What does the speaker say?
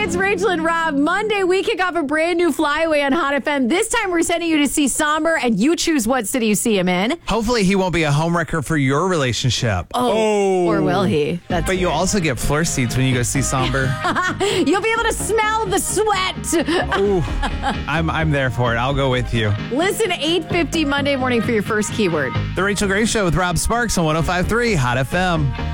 It's Rachel and Rob. Monday, we kick off a brand new flyaway on Hot FM. This time, we're sending you to see Somber, and you choose what city you see him in. Hopefully, he won't be a homewrecker for your relationship. Oh. Or will he? That's But you weird. also get floor seats when you go see Somber. You'll be able to smell the sweat. Ooh, I'm there for it. I'll go with you. Listen 8:50 Monday morning for your first keyword. The Rachel Gray Show with Rob Sparks on 105.3 Hot FM.